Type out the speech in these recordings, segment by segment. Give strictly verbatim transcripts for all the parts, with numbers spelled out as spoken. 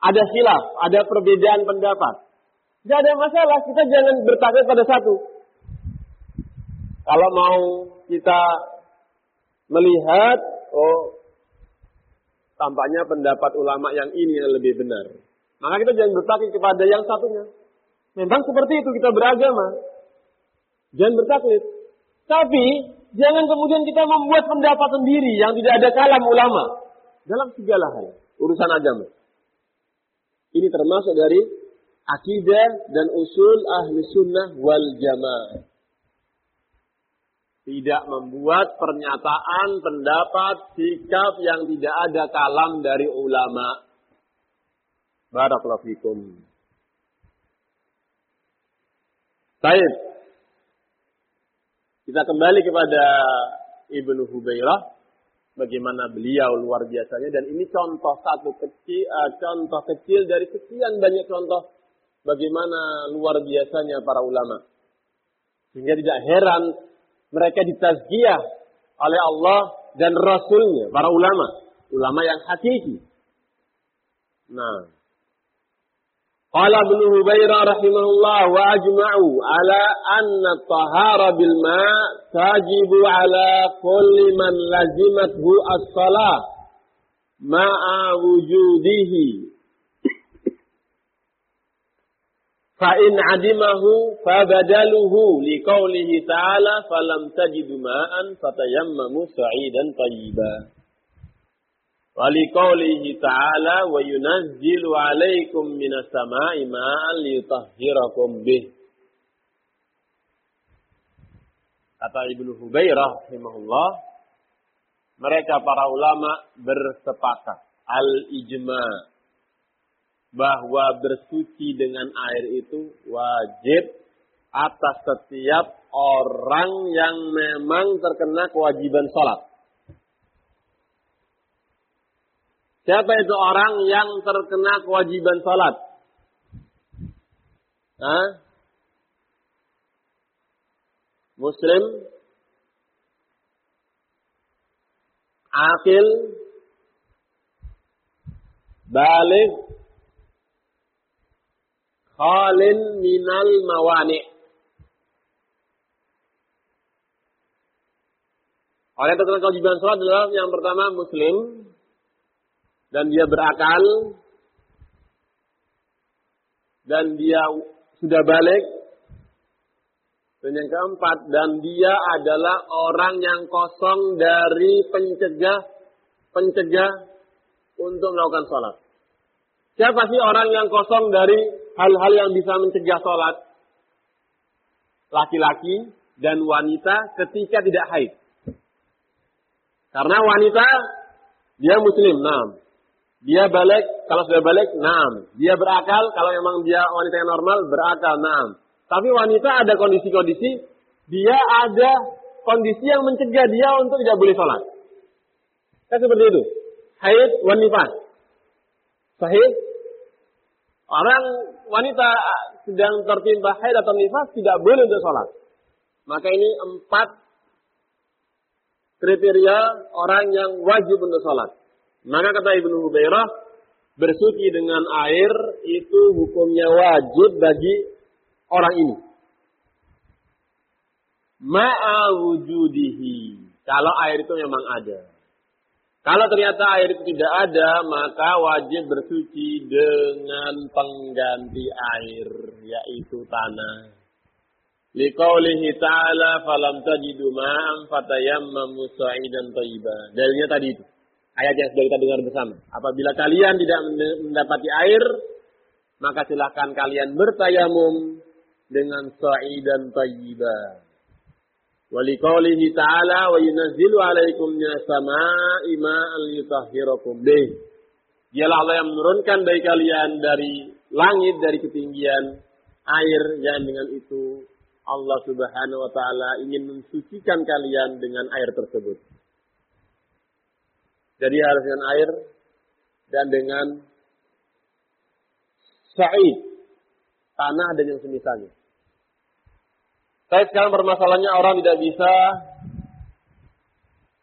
ada khilaf, ada perbedaan pendapat. Tidak ada masalah, kita jangan bertaklid pada satu. Kalau mau kita melihat, oh tampaknya pendapat ulama yang ini yang lebih benar, maka kita jangan bertaklid kepada yang satunya. Memang seperti itu kita beragama. Jangan bertaklid. Tapi jangan kemudian kita membuat pendapat sendiri yang tidak ada kalam ulama dalam segala hal urusan agama. Ini termasuk dari akidah dan usul ahli sunnah wal jamaah. Tidak membuat pernyataan, pendapat, sikap yang tidak ada kalam dari ulama. Barakallahu fikum. Baik. Kita kembali kepada Ibnu Hubairah, bagaimana beliau luar biasanya, dan ini contoh satu kecil, uh, contoh kecil dari sekian banyak contoh bagaimana luar biasanya para ulama. Sehingga tidak heran mereka ditazkiyah oleh Allah dan Rasulnya, para ulama, ulama yang hakiki. Nah, qala Ibnu Hubairah rahimahullah wa ajma'u ala anna at-tahara bil ma' tajibu ala kulli man lazimathu as-salah ma'a wujudihi fa in 'adimahu fa badaluhu liqaulihi ta'ala falam tajidu ma'an fatayammamu sa'idan thayyiban. Waliqaulihi ta'ala wa yunazzilu 'alaikum minas sama'i ma'an liyutahhirakum bih. Kata Ibnu Hubairah rahimahullah, mereka para ulama bersepakat al-ijma' bahwa bersuci dengan air itu wajib atas setiap orang yang memang terkena kewajiban salat. Siapa itu orang yang terkena kewajiban salat? Hah? Muslim, akil, baligh, khalin minal mawani'. Orang yang terkena kewajiban salat adalah yang pertama Muslim, dan dia berakal, dan dia sudah balik, dan yang keempat, dan dia adalah orang yang kosong dari pencegah, pencegah untuk melakukan sholat. Siapa sih orang yang kosong dari hal-hal yang bisa mencegah sholat? Laki-laki dan wanita ketika tidak haid. Karena wanita, dia muslim, nah. Dia balik, kalau sudah balik, naam. Dia berakal, kalau memang dia wanita yang normal, berakal, naam. Tapi wanita ada kondisi-kondisi, dia ada kondisi yang mencegah dia untuk tidak boleh sholat. Kan seperti itu. Haid, wanita. Sahih? Orang wanita sedang tertimpa haid atau nifas tidak boleh untuk sholat. Maka ini empat kriteria orang yang wajib untuk sholat. Maka kata Ibnu Hubairah, bersuci dengan air itu hukumnya wajib bagi orang ini. Ma'a wujudihi. Kalau air itu memang ada. Kalau ternyata air itu tidak ada, maka wajib bersuci dengan pengganti air, yaitu tanah. Liqaulihi ta'ala falam tajidu ma'an fatayammamu sa'idan thayyiban. Dalilnya tadi itu. Ayat yang sudah kita dengar bersama. Apabila kalian tidak mendapati air, maka silakan kalian bertayamum dengan sa'idan thayyiban. Wa liqaulihi ta'ala wa yunazzilu 'alaikum minas sama'i ma'an liyutahhirakum bih. Dialah Allah yang menurunkan bagi kalian dari langit, dari ketinggian air yang dengan itu Allah Subhanahu wa taala ingin mensucikan kalian dengan air tersebut. Jadi harus dengan air dan dengan sa'id, tanah dan yang semisalnya. Tapi sekarang permasalahannya orang tidak bisa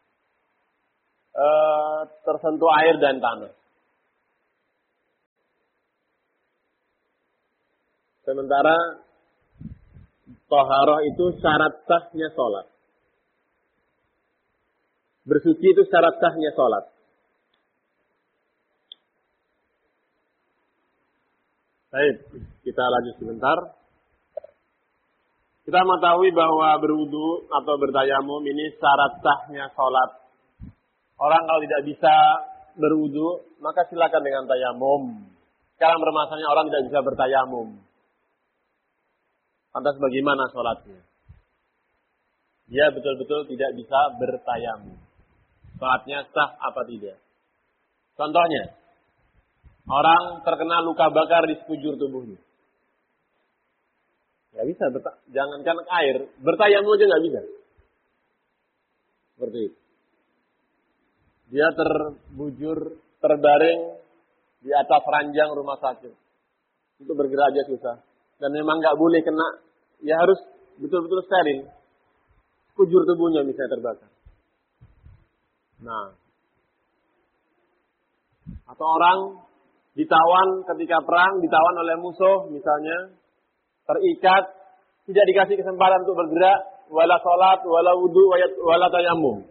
uh, tersentuh air dan tanah. Sementara taharah itu syarat sahnya sholat. Bersuci itu syarat sahnya sholat. Baik, kita lanjut sebentar. Kita mengetahui bahwa berwudu atau bertayamum ini syarat sahnya sholat. Orang kalau tidak bisa berwudu, maka silakan dengan tayamum. Sekarang bermasalahnya orang tidak bisa bertayamum. Lantas bagaimana sholatnya? Dia betul-betul tidak bisa bertayamum. Sholatnya sah apa tidak? Contohnya, orang terkena luka bakar di sekujur tubuhnya. Gak bisa, berta- jangankan air, bertayamum aja gak bisa. Seperti itu. Dia terbujur, terbaring di atas ranjang rumah sakit. Untuk bergerak aja susah. Dan memang gak boleh kena, ya harus betul-betul steril. Sekujur tubuhnya misalnya terbakar. Nah. Atau orang ditawan ketika perang, ditawan oleh musuh misalnya. Terikat, tidak dikasih kesempatan untuk bergerak, wala sholat, wala wudu, wala tayamum.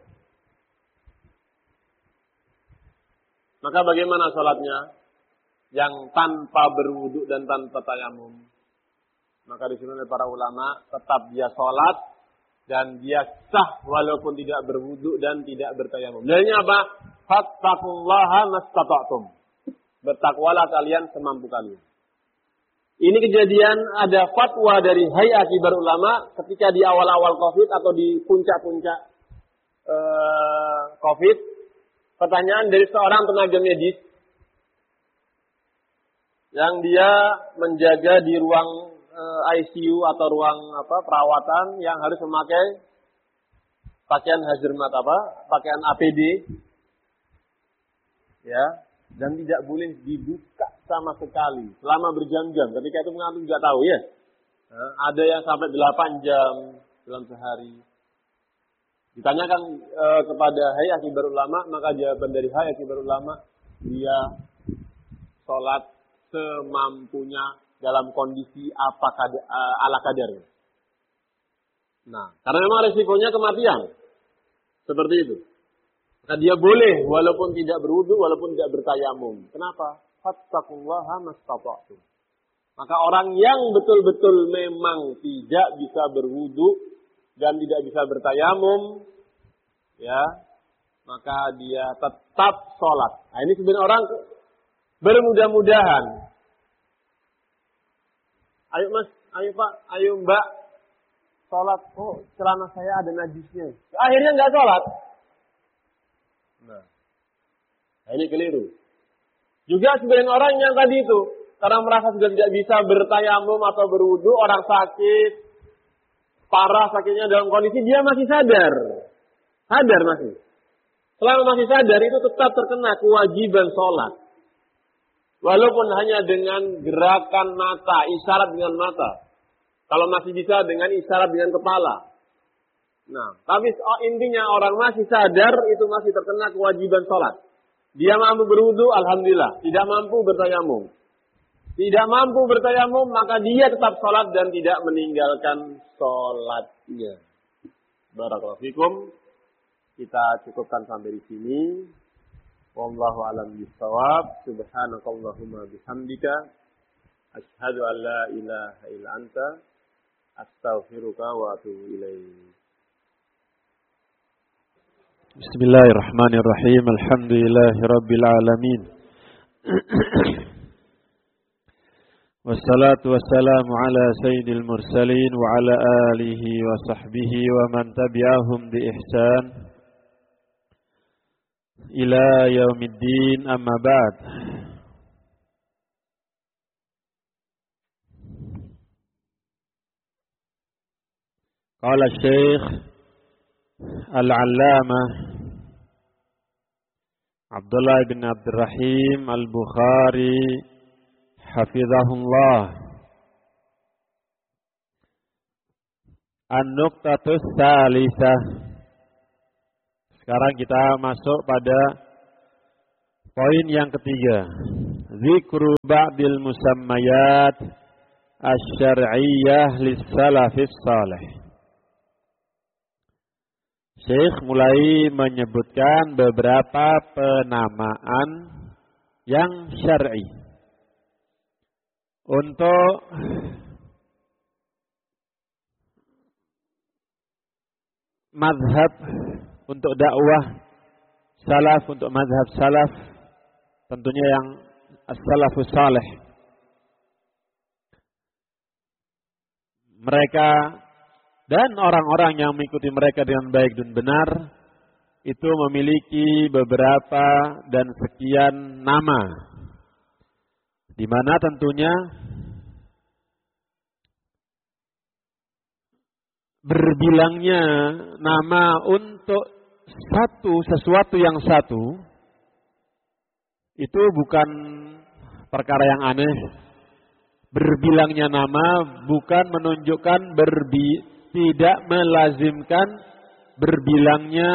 Maka bagaimana sholatnya? Yang tanpa berwudu dan tanpa tayamum. Maka disuruh oleh para ulama, tetap dia sholat, dan dia sah walaupun tidak berwudu dan tidak bertayamum. Dalilnya apa? Fattaqullaha mastata'tum. Bertakwalah kalian semampu kalian. Ini kejadian ada fatwa dari Hay'ah Kibar Ulama ketika di awal-awal Covid atau di puncak-puncak uh, Covid. Pertanyaan dari seorang tenaga medis yang dia menjaga di ruang uh, I C U atau ruang apa perawatan yang harus memakai pakaian hazmat apa, pakaian A P D, ya, dan tidak boleh dibuka sama sekali selama berjam-jam. Ketika itu mengantuk juga tahu ya. Nah, ada yang sampai delapan jam dalam sehari. Ditanyakan e, kepada Hay'ah Kibar Ulama, maka jawaban dari Hay'ah Kibar Ulama, dia sholat semampunya dalam kondisi apa kada, ala kadarnya. Nah, karena memang resikonya kematian. Seperti itu. Maka dia boleh walaupun tidak berwudu, walaupun tidak bertayamum. Kenapa? Fattaqullaha mastata'tum. Maka orang yang betul-betul memang tidak bisa berwudu dan tidak bisa bertayamum, ya, maka dia tetap sholat. Nah, ini sebenarnya orang bermudah-mudahan. Ayo mas, ayo pak, ayo mbak, sholat. Oh, celana saya ada najisnya. Akhirnya nggak sholat. Nah, ini keliru. Juga sebagian orang yang tadi itu, karena merasa sudah tidak bisa bertayamum atau berwudu, orang sakit, parah sakitnya dalam kondisi dia masih sadar. Sadar masih. Selama masih sadar itu tetap terkena kewajiban sholat. Walaupun hanya dengan gerakan mata, isyarat dengan mata. Kalau masih bisa dengan isyarat dengan kepala. Nah, tapi intinya orang masih sadar itu masih terkena kewajiban sholat. Dia mampu berwudu, alhamdulillah. Tidak mampu bertayamum. Tidak mampu bertayamum, maka dia tetap sholat dan tidak meninggalkan sholatnya. Barakallahu fikum. Kita cukupkan sampai di sini. Wallahu a'lam bishawab. Subhanakallahumma bihamdika. Asyhadu an la ilaha illa anta. Astaghfiruka wa atubu ilaik. Bismillahirrahmanirrahim. Alhamdulillahi rabbil alamin. Wassalatu wassalamu ala sayyidil mursalin wa ala alihi wa sahbihi wa man tabi'ahum bi ihsan ila yaumiddin, amma ba'd. Qala Syekh Al-Allamah Abdullah bin Abdurrahim Al-Bukhari hafizahullah, An-Nuqtatus Tsalisah. Sekarang kita masuk pada poin yang ketiga, Zikru ba'dil musammayat asy-syar'iyyah lis-salafis salih. Syekh mulai menyebutkan beberapa penamaan yang syar'i untuk mazhab, untuk dakwah salaf, untuk mazhab salaf, tentunya yang as-salafus salih. Mereka dan orang-orang yang mengikuti mereka dengan baik dan benar itu memiliki beberapa dan sekian nama, di mana tentunya berbilangnya nama untuk satu sesuatu yang satu itu bukan perkara yang aneh. Berbilangnya nama bukan menunjukkan berbi, tidak melazimkan berbilangnya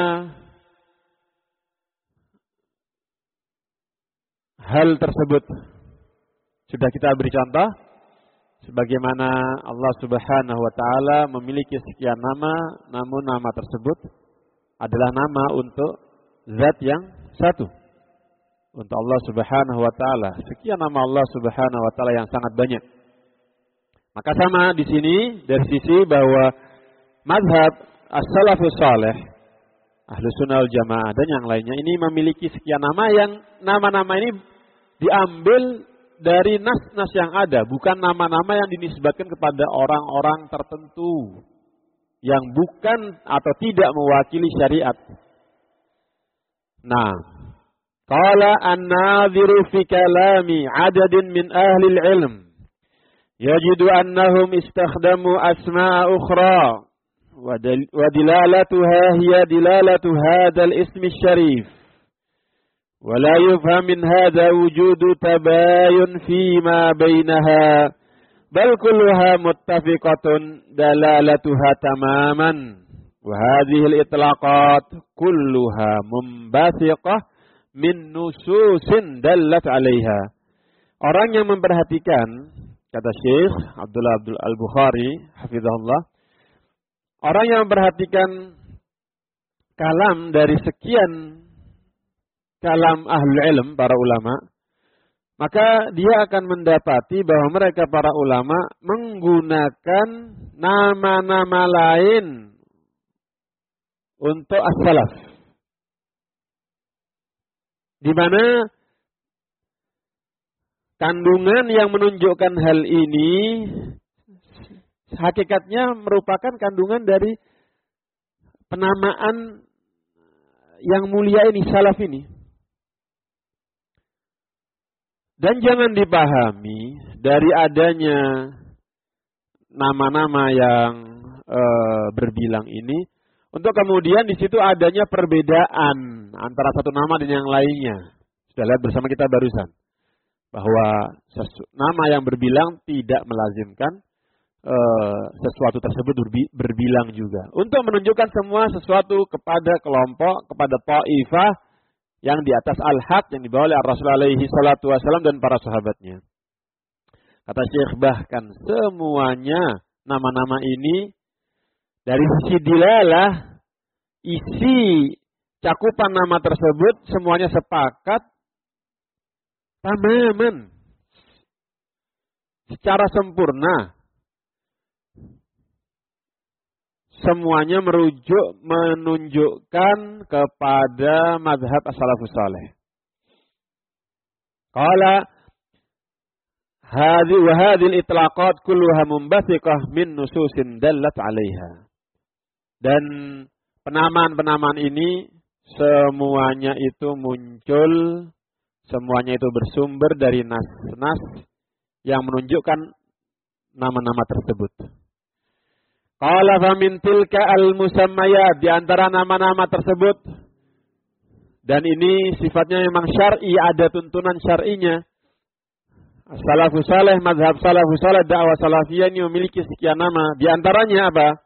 hal tersebut. Sudah kita beri contoh sebagaimana Allah Subhanahu wa taala memiliki sekian nama, namun nama tersebut adalah nama untuk zat yang satu. Untuk Allah Subhanahu wa taala, sekian nama Allah Subhanahu wa taala yang sangat banyak. Maka sama di sini dari sisi bahwa mazhab as-salafus salih, Ahlus Sunnah wal Jamaah dan yang lainnya ini memiliki sekian nama yang nama-nama ini diambil dari nas-nas yang ada, bukan nama-nama yang dinisbatkan kepada orang-orang tertentu yang bukan atau tidak mewakili syariat. Nah, qala an-nadhiru fi kalami 'adadin min ahli al-'ilm yajidu annahum istakhdamu asma'a ukhra wa dilalatuha hiya dilalatu hadzal ismi syarif wa la yufham min hadza wujudu tabayun fi ma bainaha bal kulluha muttafiqatun dalalatuha tamaman wa hadhihi al-itlaqat kulluha mumbasiqah min nususin dallat 'alaiha. Orang yang memperhatikan, kata Syekh Abdullah Abdul Al-Bukhari hafizahullah, orang yang memperhatikan kalam dari sekian kalam ahlul ilm, para ulama, maka dia akan mendapati bahwa mereka para ulama menggunakan nama-nama lain untuk as-salaf. Di mana kandungan yang menunjukkan hal ini hakikatnya merupakan kandungan dari penamaan yang mulia ini, salaf ini. Dan jangan dipahami dari adanya nama-nama yang e, berbilang ini untuk kemudian di situ adanya perbedaan antara satu nama dan yang lainnya. Sudah lihat bersama kita barusan bahwa sesu, nama yang berbilang tidak melazimkan e, sesuatu tersebut berbi, berbilang juga. Untuk menunjukkan semua sesuatu kepada kelompok, kepada ta'ifah yang di atas al-haq yang dibawa oleh Rasulullah alaihi salatu wasallam dan para sahabatnya. Kata Syekh, bahkan semuanya nama-nama ini dari sisi dilalah, isi cakupan nama tersebut semuanya sepakat tamaman, secara sempurna. Semuanya merujuk, menunjukkan kepada mazhab as-salafus salih. Qala hadhi wa hadhil itlaqat kulluha mumbathiqah min nususin dallat 'alaiha. Dan penamaan-penamaan ini semuanya itu muncul, semuanya itu bersumber dari nas-nas yang menunjukkan nama-nama tersebut. Qala fa min tilka al-musammayat, di antara nama-nama tersebut, dan ini sifatnya memang syar'i, ada tuntunan syar'inya. Salafus salih, mazhab salafus salih, dakwah salafiyah ini memiliki sekian nama. Di antaranya apa?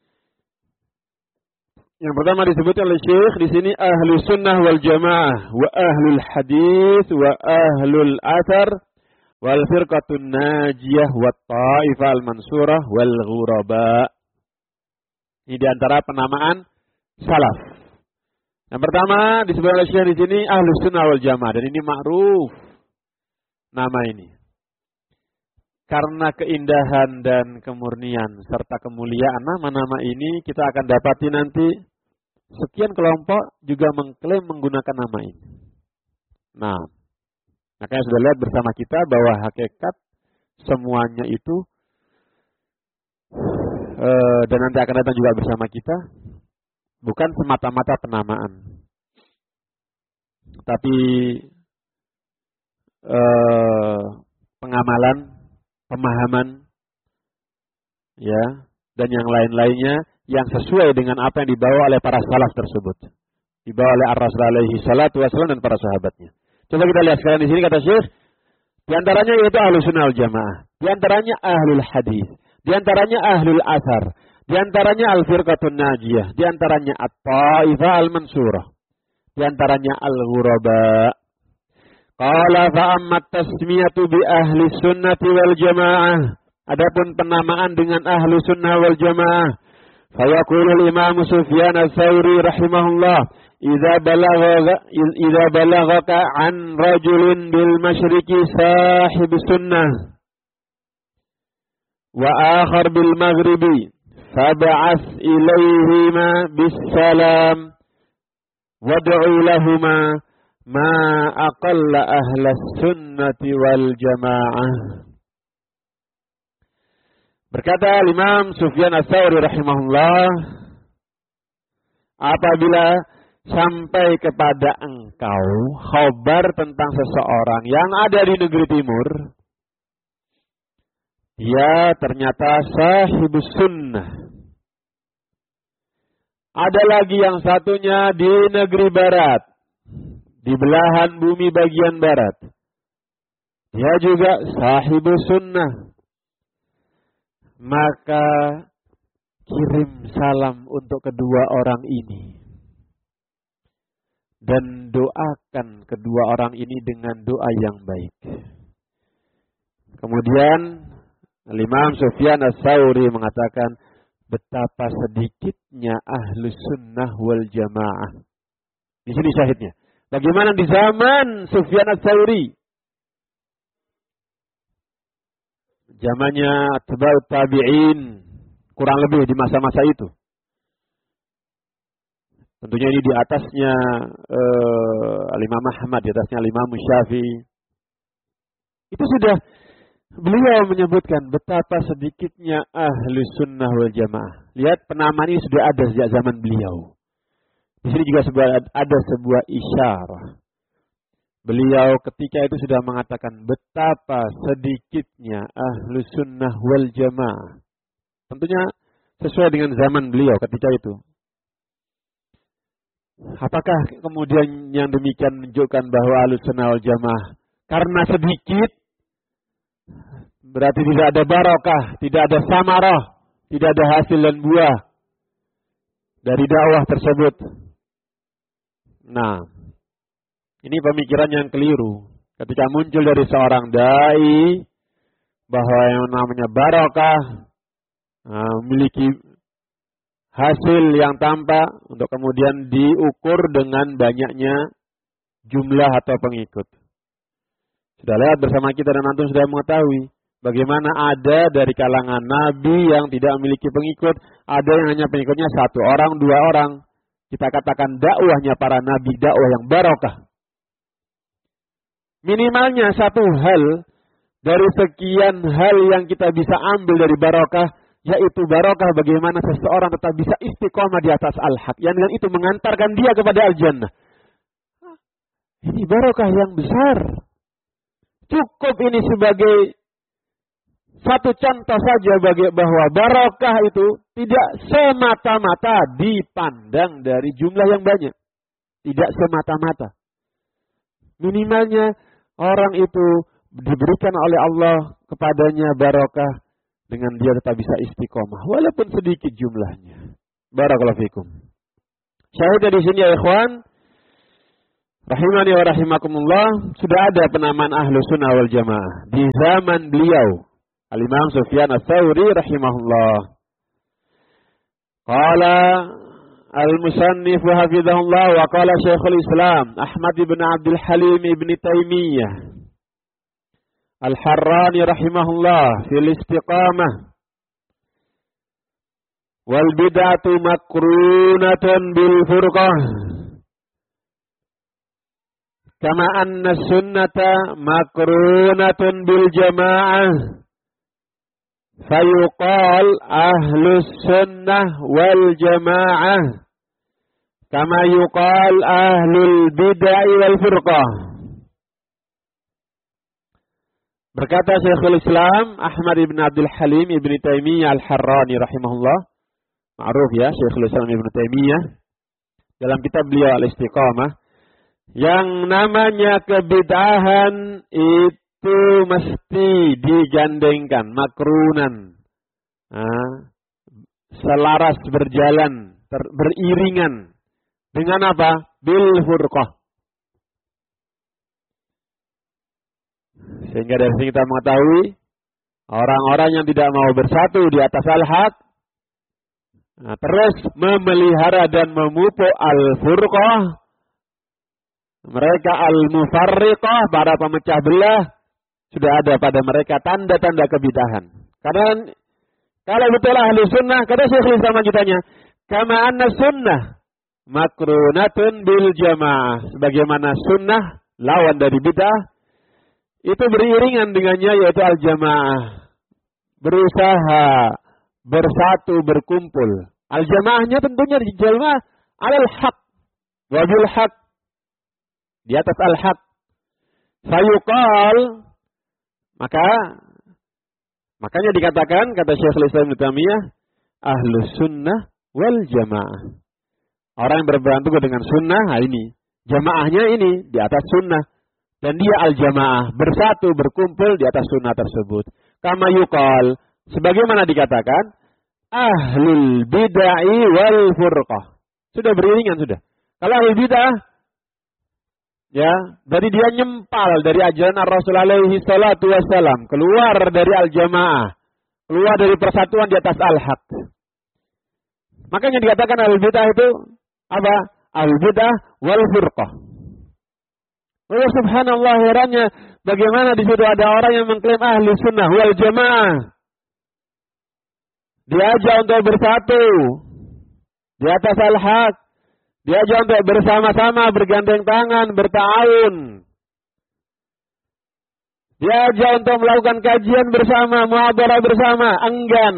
Yang pertama disebutkan oleh Syekh di sini ahlus sunnah wal jamaah wa ahlul hadis wa ahlul athar wal firqatun najiyah wat ta'ifah al mansurah wal ghuraba. Ini di antara penamaan salaf. Yang pertama disebut oleh Syekh di sini Ahlus Sunnah wal Jamaah, dan ini ma'ruf nama ini. Karena keindahan dan kemurnian serta kemuliaan nama-nama ini, kita akan dapati nanti sekian kelompok juga mengklaim menggunakan nama ini. Nah, makanya sudah lihat bersama kita bahwa hakikat semuanya itu eh, dan nanti akan datang juga bersama kita, bukan semata-mata penamaan, tapi eh, pengamalan, pemahaman, ya, dan yang lain-lainnya yang sesuai dengan apa yang dibawa oleh para salaf tersebut, dibawa oleh Ar-Rasul alaihi salatu wasallam dan para sahabatnya. Coba kita lihat sekarang di sini kata Syekh, di antaranya yaitu Ahlus Sunnah wal Jamaah, di antaranya Ahlul Hadis, di antaranya Ahlul Athar, di antaranya Al-Firqatun Najiyah, di antaranya At-Ta'ifah Al-Mansurah, di antaranya Al-Ghuraba. Qala fa amma tasmiyatu bi ahli sunnati wal jamaah. Adapun penamaan dengan ahlu sunnah wal jamaah, fa yaqulu al-Imam Sufyan ats-Tsauri rahimahullah, idza balagha idza balaghaka an rajulin bil masyriqi sahib sunnah wa akhar bil maghribi fab'ath ilayhima bis salam wad'u lahumā ma aqalla ahlas sunnati wal jamaah. Berkata Imam Sufyan ats-Tsauri rahimahullah, apabila sampai kepada engkau khabar tentang seseorang yang ada di negeri timur, dia ternyata sahibus sunnah. Ada lagi yang satunya di negeri barat, di belahan bumi bagian barat, dia juga sahibus sunnah. Maka kirim salam untuk kedua orang ini dan doakan kedua orang ini dengan doa yang baik. Kemudian Imam Sufyan ats-Tsauri mengatakan, betapa sedikitnya ahlu sunnah wal jamaah. Di sini syahidnya. Bagaimana di zaman Sufyan ats-Tsauri? Zamannya atba'ut tabi'in, kurang lebih di masa-masa itu. Tentunya ini di atasnya uh, Imam Ahmad, di atasnya Imam Syafi'i. Itu sudah beliau menyebutkan betapa sedikitnya ahlu sunnah wal jamaah. Lihat, penamaan ini sudah ada sejak zaman beliau. Di sini juga sebuah, ada sebuah isyarah. Beliau ketika itu sudah mengatakan betapa sedikitnya ahlu sunnah wal jamaah. Tentunya sesuai dengan zaman beliau ketika itu. Apakah kemudian yang demikian menunjukkan bahwa ahlu sunnah wal jamaah karena sedikit berarti tidak ada barokah, tidak ada samarah, tidak ada hasil dan buah dari dakwah tersebut? Nah, ini pemikiran yang keliru. Ketika muncul dari seorang dai bahwa yang namanya barokah, nah, memiliki hasil yang tampak untuk kemudian diukur dengan banyaknya jumlah atau pengikut. Sudah lihat bersama kita dan antum sudah mengetahui bagaimana ada dari kalangan nabi yang tidak memiliki pengikut, ada yang hanya pengikutnya satu orang, dua orang. Kita katakan dakwahnya para nabi dakwah yang barokah. Minimalnya satu hal dari sekian hal yang kita bisa ambil dari barokah, yaitu barokah bagaimana seseorang tetap bisa istiqomah di atas al-haq, yang dengan itu mengantarkan dia kepada al-jannah. Ini barokah yang besar. Cukup ini sebagai satu contoh saja bagi bahwa barokah itu tidak semata-mata dipandang dari jumlah yang banyak. Tidak semata-mata. Minimalnya orang itu diberikan oleh Allah kepadanya barokah dengan dia tetap bisa istiqomah walaupun sedikit jumlahnya. Barakallahu fikum. Syahid di sini ya ikhwan, Rahimani wa rahimakumullah, sudah ada penamaan ahlu sunnah wal jamaah di zaman beliau, Al-Imam Sufyan Ats-Tsauri rahimahullah. Qala al-musannif wa hafizahullah wa qala Syekhul Islam Ahmad ibn Abdul Halim ibn Taimiyah Al-Harrani rahimahullah fil istiqamah wal bid'atu makrunatun bil furqah kama anna sunnata makrunatun bil jamaah fayuqal ahlus sunnah wal jamaah kama yuqal ahlul bid'ah wal furqah. Berkata Syekhul Islam Ahmad ibn Abdul Halim ibn Taimiyah Al-Harrani rahimahullah, ma'ruf ya Syekhul Islam ibn Taimiyah, dalam kitab beliau Al-Istiqamah, yang namanya kebid'ahan itu mesti digandengkan, makrunan, nah, selaras berjalan, ter, beriringan dengan apa? Bil furqah. Sehingga dari sini kita mengetahui orang-orang yang tidak mau bersatu di atas al-haq, nah, terus memelihara dan memupuk al-furqah, mereka al-mufarriqah, para pemecah belah, sudah ada pada mereka tanda-tanda kebid'ahan. Karena kalau betul ahli sunnah, kata Syekhul Islam lanjutannya, kama anna sunnah makrunatun bil jamaah, sebagaimana sunnah lawan dari bid'ah itu beriringan dengannya, yaitu al-jamaah, berusaha bersatu berkumpul. Al-jamaahnya tentunya di jamaah alal haq wa bil haq, di atas al-haq. Fayuqal, maka makanya dikatakan, kata Syekhul Islam Ibnu Taimiyah, ahlus sunnah wal jamaah. Orang yang berpegang teguh dengan sunnah, nah ini jamaahnya ini di atas sunnah, dan dia al-jamaah, bersatu berkumpul di atas sunnah tersebut. Kama yuqal, sebagaimana dikatakan, ahlul bid'ah wal furqah. Sudah beriringan sudah. Kalau ahlul bid'ah, ya, dari dia nyempal dari ajaran Rasul alaihi salatu wassalam, keluar dari al-jamaah, keluar dari persatuan di atas al-haq. Makanya dikatakan al-bid'ah itu apa? Al-bid'ah wal furqah. Oh subhanallah, herannya bagaimana di situ ada orang yang mengklaim ahli sunnah wal jamaah. Diajak untuk bersatu di atas al-haq. Diajak untuk bersama-sama, bergandeng tangan, berta'awun. Diajak untuk melakukan kajian bersama, muhadarah bersama, enggan.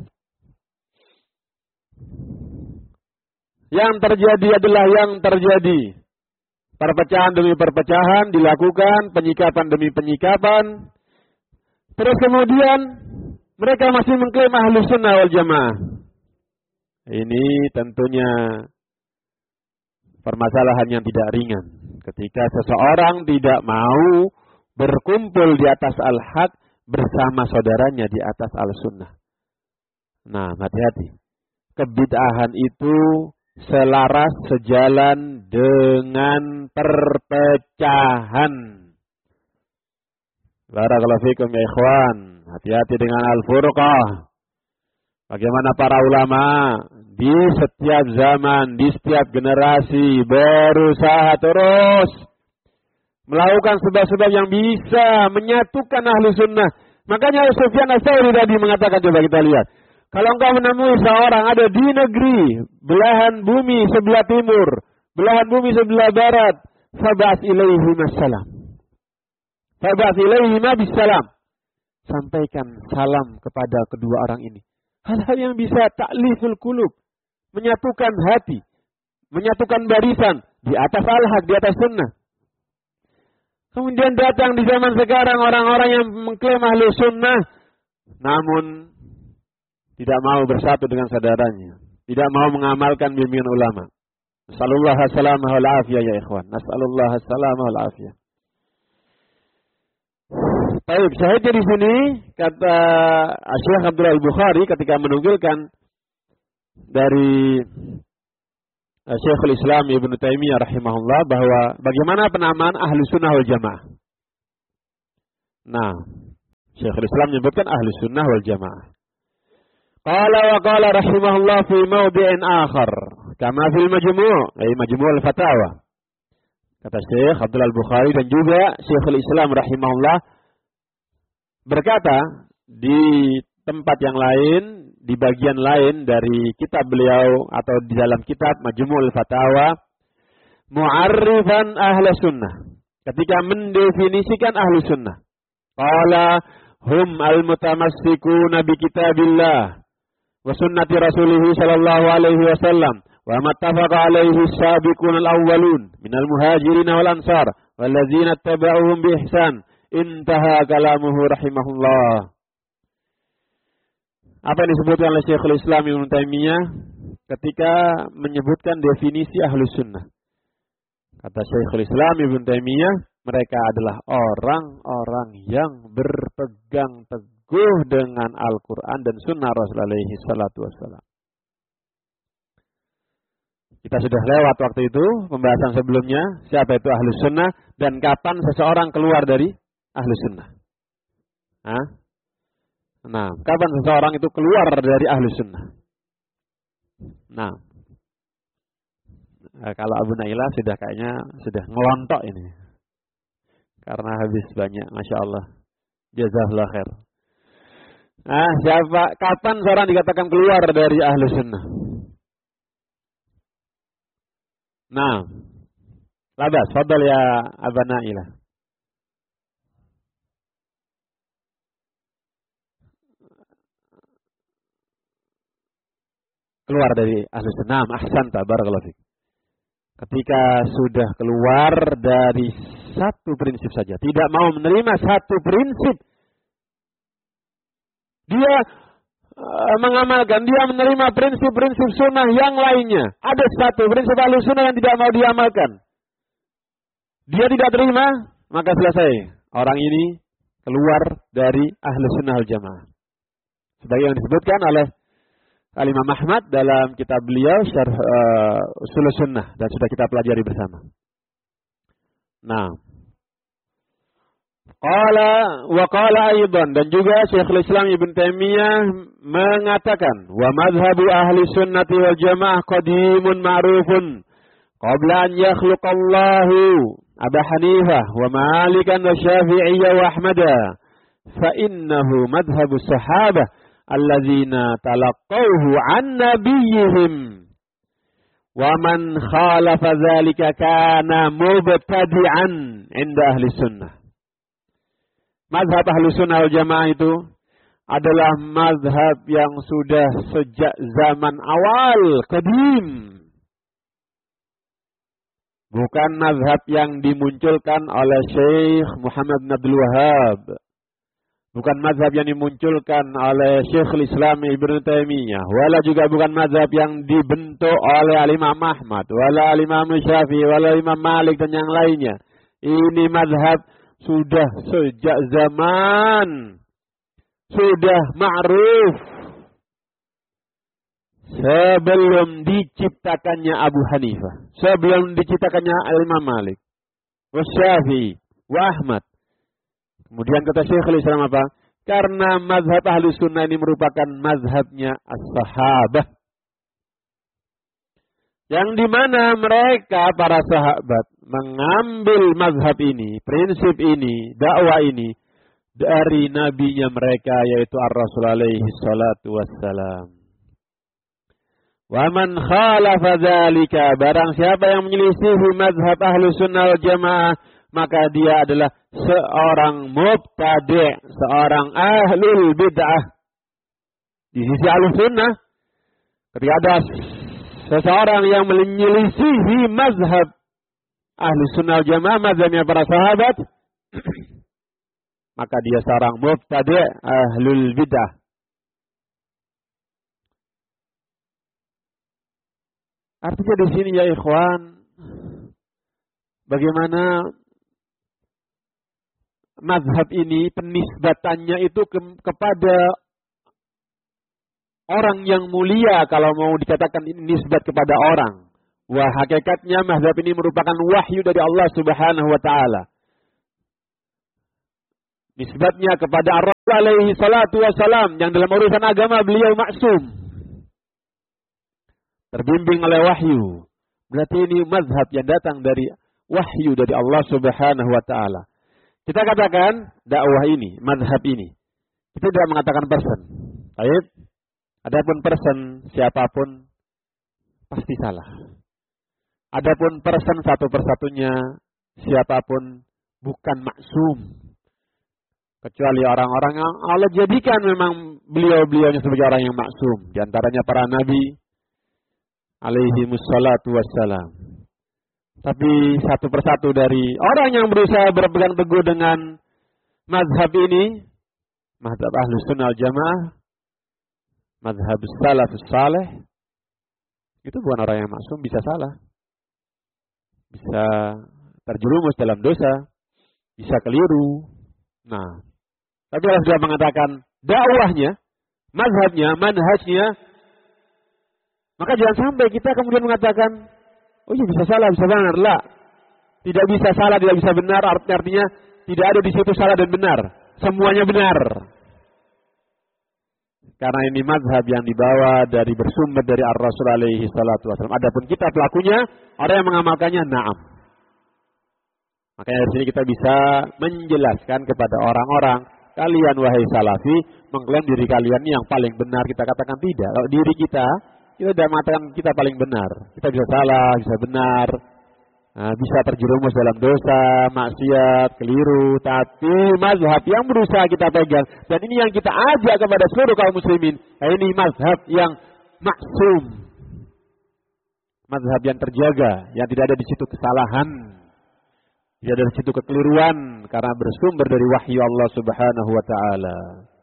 Yang terjadi adalah yang terjadi. Perpecahan demi perpecahan dilakukan, penyikapan demi penyikapan. Terus kemudian mereka masih mengklaim ahlus sunnah wal jamaah. Ini tentunya permasalahan yang tidak ringan. Ketika seseorang tidak mau berkumpul di atas al-haq bersama saudaranya di atas al-sunnah. Nah, hati-hati. Kebid'ahan itu selaras sejalan dengan perpecahan. Barakallahu fikum ya ikhwan. Hati-hati dengan al-furqah. Bagaimana para ulama di setiap zaman, di setiap generasi berusaha terus melakukan sebab-sebab yang bisa menyatukan ahli sunnah. Makanya Sufyan Ats-Tsauri tadi mengatakan, coba kita lihat. Kalau engkau menemui seorang ada di negeri, belahan bumi sebelah timur, belahan bumi sebelah barat, fab'ats ilaihi assalam. Fab'ats ilaihi bisalam. Sampaikan salam kepada kedua orang ini. Hal-hal yang bisa ta'liful qulub, menyatukan hati, menyatukan barisan di atas al-haq, di atas sunnah. Kemudian datang di zaman sekarang orang-orang yang mengklaim ahli sunnah, namun tidak mau bersatu dengan saudaranya, tidak mau mengamalkan bimbingan ulama. Nasallallahu as-salamah wal afiyah ya ikhwan. Nasallallahu as-salamah wal afiyah. Baik, syahidnya di sini kata Syekh Abdul Al-Bukhari ketika menunggilkan dari Syekhul Islam Ibnu Taimiyah rahimahullah bahwa bagaimana penamaan ahlu sunnah wal jamaah. Nah, Syekhul Islam menyebutkan ahlu sunnah wal jamaah. Qala wa qala rahimahullah fi mawdi'in akhar kama fil majmu' ay majmu' al-fatawa. Kata Syekh Abdul Al-Bukhari dan juga Syekhul Islam rahimahullah berkata di tempat yang lain, di bagian lain dari kitab beliau atau di dalam kitab Majmu'ul Fatawa, mu'arrifan ahli sunnah. Ketika mendefinisikan ahli sunnah. Qala hum al-mutamassikuna bi kitabillah wa sunnati rasulih sallallahu alaihi wasallam wa mattafaqa alaihi as-sabiqun al-awwalun minal muhajirin wal ansar walladzina ittaba'uhum bi ihsan. Intaha kalamuhu rahimahullah. Apa yang disebutkan oleh Syekhul Islam Ibnu Taimiyah ketika menyebutkan definisi ahlus sunnah. Kata Syekhul Islam Ibnu Taimiyah, mereka adalah orang-orang yang berpegang teguh dengan Al-Quran dan sunnah Rasulullah alaihi salatu wassalam. Kita sudah lewat waktu itu, pembahasan sebelumnya, siapa itu ahlus sunnah dan kapan seseorang keluar dari ahlus sunnah. Hah? Nah, kapan seseorang itu keluar dari ahlus sunnah? Nah, kalau Abu Nailah sudah kayaknya sudah ngelontok ini. Karena habis banyak, Masya Allah. Jazakallah khair. Nah, siapa, kapan seorang dikatakan keluar dari ahlus sunnah? Nah, labas, fadal ya Abu Nailah. Keluar dari ahlus sunnah, ahsanta, barakallahu fiik. Ketika sudah keluar dari satu prinsip saja, tidak mau menerima satu prinsip, dia uh, mengamalkan, dia menerima prinsip-prinsip sunnah yang lainnya. Ada satu prinsip ahlus sunnah yang tidak mau diamalkan, dia tidak terima, maka selesai. Orang ini keluar dari ahlus sunnah wal jamaah. Sebagaimana disebutkan oleh Al-Imam Ahmad dalam kitab beliau Syarh uh, Ushul Sunnah dan sudah kita pelajari bersama. Nah, qala wa qala aidan, dan juga Syekhul Islam Ibnu Taimiyah mengatakan, wa madhhabu ahli sunnati wal jamaah qadimun ma'rufun qabla an yakhluqallahu Abu Hanifah wa Malikan wa Syafi'iyyah wa Ahmada fa innahu madhhabu sahabah alladzina talaqqawhu an nabiyyihim wa man khalafa dzalika kana mubtadi'an inda ahli sunnah. Mazhab ahli sunnah wal jamaah itu adalah mazhab yang sudah sejak zaman awal qadim, bukan mazhab yang dimunculkan oleh Syekh Muhammad bin Abdul Wahhab, bukan mazhab yang dimunculkan oleh Syekhul Islam Ibnu Taimiyah, wala juga bukan mazhab yang dibentuk oleh Al-Imam Ahmad, wala Al-Imam Syafi'i, wala Imam Malik dan yang lainnya. Ini mazhab sudah sejak zaman, sudah ma'ruf sebelum diciptakannya Abu Hanifah, sebelum diciptakannya Al-Imam Malik, wa Syafi'i, wa Ahmad. Kemudian kata Syekhul Islam apa? Karena mazhab ahli sunnah ini merupakan mazhabnya as-sahabah. Yang dimana mereka, para sahabat, mengambil mazhab ini, prinsip ini, dakwah ini, dari nabinya mereka, yaitu ar-Rasul alaihi salatu wassalam. Wa man khalafa dzalika, barang siapa yang menyelisihi mazhab ahli sunnah wal jamaah, maka dia adalah seorang mubtadi', seorang ahlul bid'ah. Di sisi ahlus sunnah, ketika ada seseorang yang menyelisihi mazhab ahli sunnah wal jamaah, mazhabnya para sahabat, maka dia seorang mubtadi' ahlul bid'ah. Artinya di sini ya ikhwan, bagaimana mazhab ini penisbatannya itu ke, kepada orang yang mulia, kalau mau dikatakan ini nisbat kepada orang. Wah, hakikatnya mazhab ini merupakan wahyu dari Allah Subhanahu wa taala. Nisbatnya kepada Ar-Rasul alaihi salatu wassalam yang dalam urusan agama beliau maksum. Terbimbing oleh wahyu. Berarti ini mazhab yang datang dari wahyu dari Allah Subhanahu wa taala. Kita katakan dakwah ini, mazhab ini. Kita tidak mengatakan person. Baik. Adapun person siapapun pasti salah. Adapun person satu persatunya siapapun bukan maksum. Kecuali orang-orang yang Allah jadikan memang beliau-beliaunya sebagai orang yang maksum. Di antaranya para nabi alaihi mussalatu wassalam. Tapi satu persatu dari orang yang berusaha berpegang teguh dengan mazhab ini, mazhab Ahlus Sunnah wal Jamaah, mazhab salafus saleh, itu bukan orang yang maksum, bisa salah. Bisa terjerumus dalam dosa, bisa keliru. Nah, tapi Allah sudah mengatakan dakwahnya, mazhabnya, manhajnya, maka jangan sampai kita kemudian mengatakan, oh iya bisa salah, bisa benar. Lah, tidak bisa salah, tidak bisa benar, artinya tidak ada di situ salah dan benar. Semuanya benar. Karena ini mazhab yang dibawa dari bersumber dari Ar-Rasul alaihi salatu wasallam. Adapun kita pelakunya, orang yang mengamalkannya, na'am. Makanya dari sini kita bisa menjelaskan kepada orang-orang, kalian wahai salafi, mengklaim diri kalian ini yang paling benar. Kita katakan tidak. Kalau diri kita, kita tidak mengatakan kita paling benar. Kita bisa salah, bisa benar. Nah, bisa terjerumus dalam dosa, maksiat, keliru. Tapi mazhab yang berusaha kita pegang. Dan ini yang kita ajak kepada seluruh kaum muslimin. Nah, ini mazhab yang maksum. Mazhab yang terjaga. Yang tidak ada di situ kesalahan. Tidak ada di situ kekeliruan. Karena bersumber dari wahyu Allah subhanahu wa ta'ala.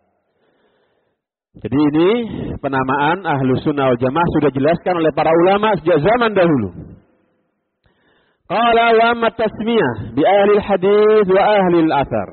Jadi ini penamaan Ahlus Sunnah wal Jamaah sudah dijelaskan oleh para ulama sejak zaman dahulu. Qala wa amma tasmiyah bi ahli hadis wa ahli al-athar.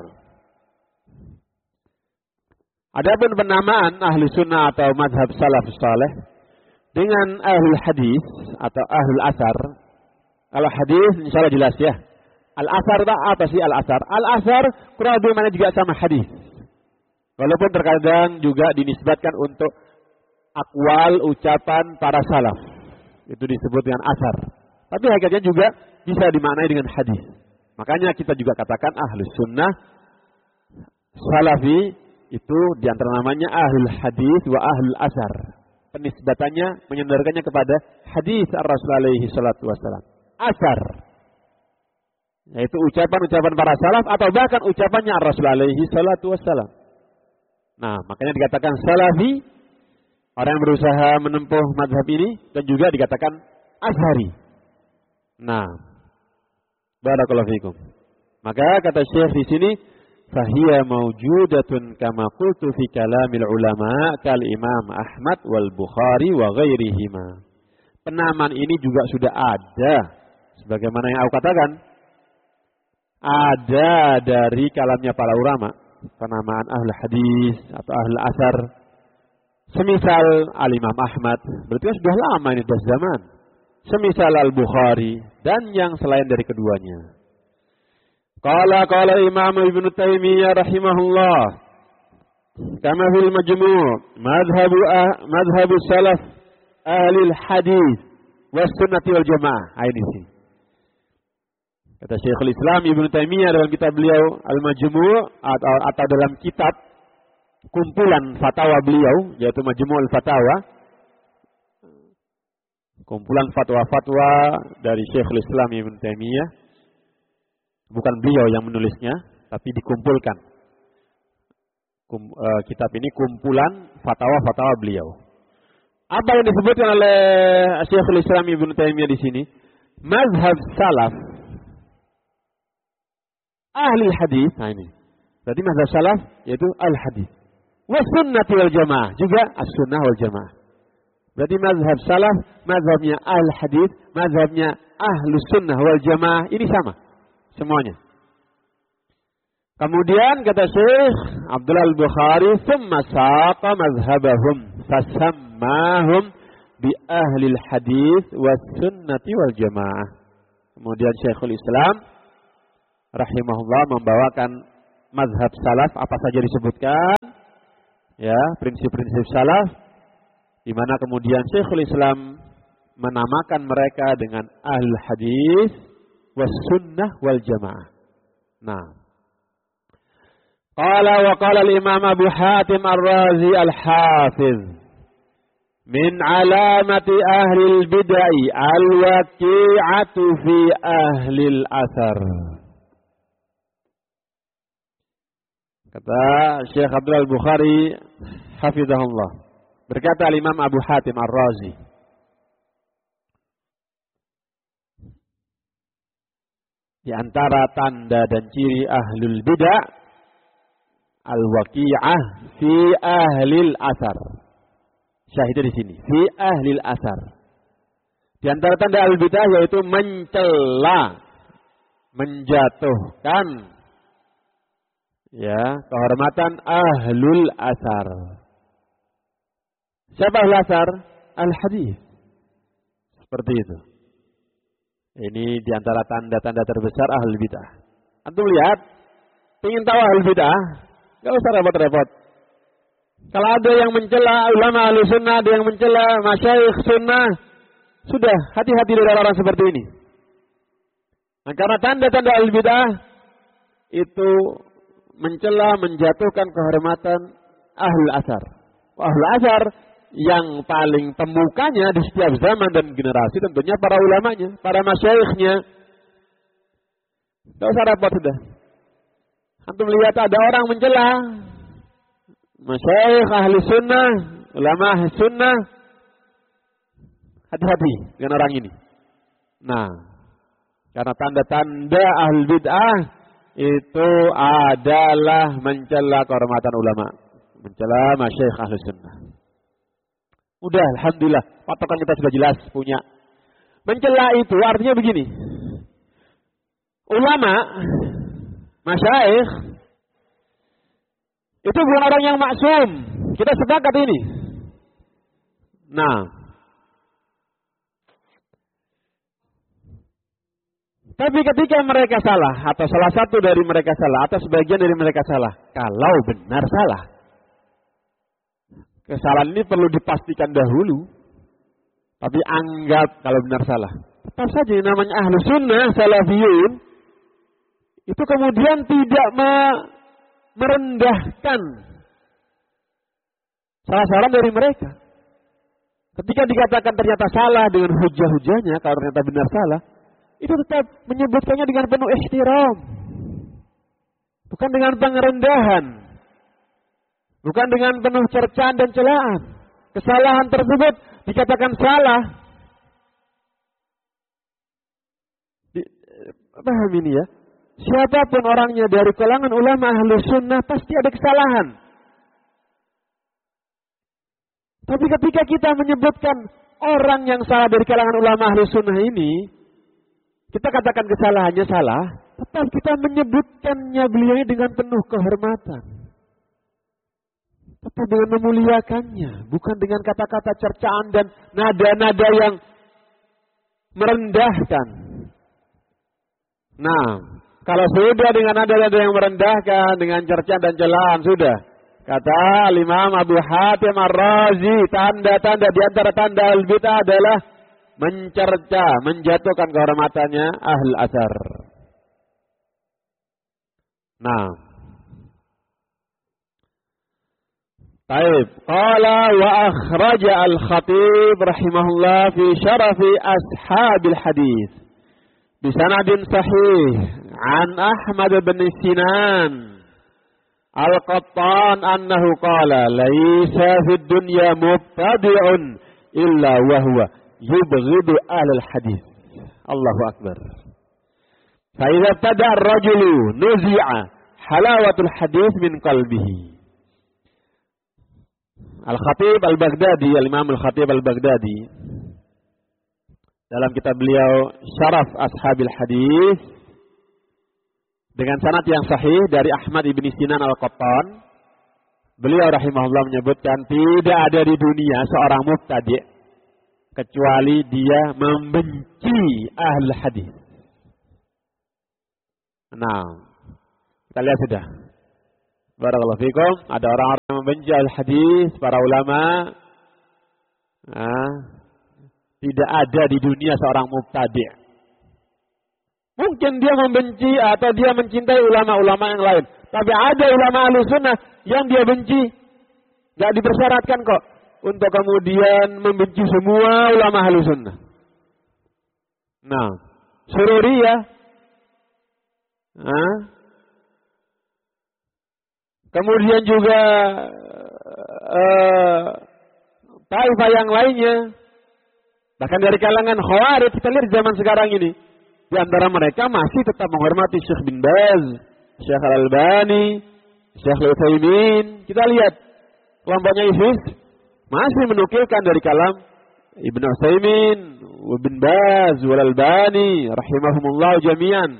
Adapun penamaan ahli sunnah atau mazhab salafus saleh dengan ahli hadis atau ahli al-athar. Kalau hadis insyaallah jelas ya. Al-athar apa sih al-athar? Al-athar kurang lebih mana juga sama hadis. Walaupun terkadang juga dinisbatkan untuk akwal ucapan para salaf. Itu disebut dengan athar. Tapi hakikatnya juga bisa dimaknai dengan hadis. Makanya kita juga katakan ahlus sunnah salafi itu diantara namanya ahlul hadis wa ahlul asar. Penisbatannya menyandarkannya kepada hadis ar-Rasul alaihi salatu wassalam. Asar, yaitu ucapan-ucapan para salaf atau bahkan ucapannya ar-Rasul alaihi salatu wassalam. Nah, makanya dikatakan salafi orang yang berusaha menempuh mazhab ini dan juga dikatakan azhari. Nah, barakallahu fikum. Maka kata Syekh di sini, fahiya mawjudatun kama qultu fi kalamil ulama kal Imam Ahmad wal Bukhari wa ghairihima. Penamaan ini juga sudah ada sebagaimana yang aku katakan. Ada dari kalamnya para ulama, penamaan ahli hadis atau ahli asar. Semisal Al-Imam Ahmad, berarti sudah lama ini sudah zaman. Semisal Al-Bukhari dan yang selain dari keduanya. Qala qala Imam Ibnu Taimiyah rahimahullah, kama fil majmu' madhhabu ah, madhhabu salaf ahli al-hadis was sunnah wal jamaah. Ini sih. Kata Syekhul Islam Ibnu Taimiyah dalam kitab beliau Al-Majmu' atau, atau dalam kitab kumpulan fatwa beliau yaitu Majmu'ul Fatawa. Kumpulan fatwa-fatwa dari Syekhul Islam Ibnu Taimiyah. Bukan beliau yang menulisnya, tapi dikumpulkan. Kum, uh, kitab ini kumpulan fatwa-fatwa beliau. Apa yang disebutkan oleh Syekhul Islam Ibnu Taimiyah di sini? Mazhab salaf ahli hadis. Nah ini. Berarti mazhab salaf yaitu al-hadis. Wa sunnati wal jamaah, juga as-sunnah wal jamaah. Berarti mazhab salaf, mazhabnya al-hadis, mazhabnya ahlus sunnah wal jamaah ini sama semuanya. Kemudian kata Syekh Abdullah al-Bukhari, "Tsumma saqa mazhabahum fasammahum bi ahlil hadis was sunnati wal jamaah. Kemudian Syekhul Islam rahimahullah membawakan mazhab salaf apa saja disebutkan, ya, prinsip-prinsip salaf, di mana kemudian Syekhul Islam menamakan mereka dengan ahlul hadis was sunnah wal jamaah. Nah, qala wa qala al-Imam Abu Hatim Ar-Razi Al-Hafiz min alamati ahli al-bid'ah al-waqi'atu fi ahli al-athar. Kata Syekh Abdul Bukhari hafizahullah, berkata al-Imam Abu Hatim Ar-Razi, di antara tanda dan ciri ahlul bid'ah al-waqi'ah fi ahlil asar. Syahidnya di sini, fi ahlil asar. Di antara tanda ahlul bid'ah yaitu mencela, menjatuhkan, ya, kehormatan ahlul asar. Siapa ahlul asar? Al-hadis. Seperti itu. Ini di antara tanda-tanda terbesar ahlul bid'ah. Antum lihat, ingin tahu ahlul bid'ah, enggak usah repot-repot. Kalau ada yang mencela ulama ahli sunnah, ada yang mencela masyayikh sunnah, sudah hati-hati dari orang-orang seperti ini. Nah, karena tanda-tanda ahlul bid'ah itu mencela, menjatuhkan kehormatan ahlul asar. Ahlul asar yang paling pemukanya di setiap zaman dan generasi tentunya para ulamanya, para masyayikhnya. Tidak usah repot sudah. Antum lihat ada orang mencela masyayikh ahli sunnah, ulama ahli sunnah, hati-hati dengan orang ini. Nah, karena tanda-tanda ahli bid'ah itu adalah mencela kehormatan ulama, mencela masyayikh ahli sunnah. Udah, alhamdulillah, patokan kita sudah jelas punya. Mencela itu artinya begini. Ulama, masyayikh, itu bukan orang yang maksum. Kita sepakat ini. Nah, tapi ketika mereka salah, atau salah satu dari mereka salah, atau sebagian dari mereka salah, kalau benar salah, kesalahan ini perlu dipastikan dahulu. Tapi anggap kalau benar salah. Tetap saja yang namanya ahlu sunnah, salafiyun, itu kemudian tidak me- merendahkan salah-salah dari mereka. Ketika dikatakan ternyata salah dengan hujah-hujahnya, kalau ternyata benar salah, itu tetap menyebutkannya dengan penuh ihtiram. Bukan dengan pengerendahan. Bukan dengan penuh cercaan dan celaan. Kesalahan tersebut dikatakan salah. Di, paham ini ya? Siapapun orangnya dari kalangan ulama ahlu sunnah pasti ada kesalahan. Tapi ketika kita menyebutkan orang yang salah dari kalangan ulama ahlu sunnah ini, kita katakan kesalahannya salah, tetap kita menyebutkannya beliau dengan penuh kehormatan. Tetap dengan memuliakannya, bukan dengan kata-kata cercaan dan nada-nada yang merendahkan. Nah, kalau sudah dengan nada-nada yang merendahkan, dengan cercaan dan celaan, sudah. Kata Imam Abu Hatim Ar-Razi, tanda-tanda di antara tanda al-bid'ah adalah mencerca, menjatuhkan kehormatannya ahl asar. Nah, baik. Qala wa akhraja al-Khatib rahimahullah fi syarafi ashabil hadis bisanadin sahih an Ahmad bin Sinan Al-Qattan annahu qala laisa fid dunya mubtadi'un illa wa huwa yubghidu ahlal hadis. Allahu akbar. Fa idza tada ar-rajulu nuzi'a halawatul hadis min qalbihi. Al-Khatib Al-Baghdadi, Al-Imam Al-Khatib Al-Baghdadi dalam kitab beliau Syaraf Ashabil Hadis dengan sanad yang sahih dari Ahmad ibn Sinan Al-Qattan, beliau rahimahullah menyebutkan tidak ada di dunia seorang mubtadi', kecuali dia membenci ahli hadis. Nah, kita lihat sudah. Barakallahu fikum, ada orang-orang yang membenci ahli hadis, para ulama. Nah, tidak ada di dunia seorang mubtadi'. Mungkin dia membenci atau dia mencintai ulama-ulama yang lain. Tapi ada ulama ahli sunnah yang dia benci. Gak dipersyaratkan kok untuk kemudian membenci semua ulama ahli sunnah. Nah, Sururiyah. Nah, kemudian juga uh, taifah yang lainnya. Bahkan dari kalangan Khawarij, kita lihat zaman sekarang ini. Di antara mereka masih tetap menghormati Syekh bin Baz, Syekh Al-Albani, Syekh Al-Utsaimin. Kita lihat kelompoknya ISIS masih menukilkan dari kalam Ibnu Utsaimin, Ibn Baz, Al-Albani, rahimahumullah jami'an.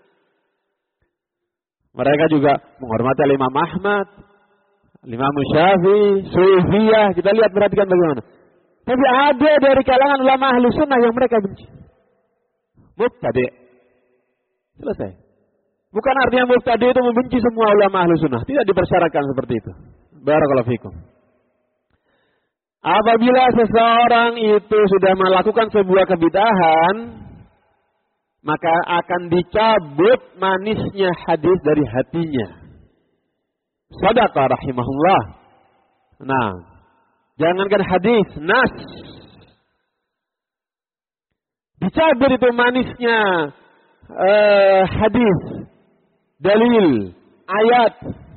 Mereka juga menghormati Imam Ahmad, Imam Syafi'i, Sufiyah. Kita lihat, perhatikan bagaimana. Tapi ada dari kalangan ulama ahli sunnah yang mereka benci. Mubtadi'. Selesai. Bukan artinya mubtadi' itu membenci semua ulama ahli sunnah. Tidak dipersyaratkan seperti itu. Barakallahu fikum. Apabila seseorang itu sudah melakukan sebuah kebid'ahan, maka akan dicabut manisnya hadis dari hatinya. Shadaqah rahimahullah. Nah, jangankan hadis, nas. Dicabut itu manisnya uh, hadis, dalil, ayat.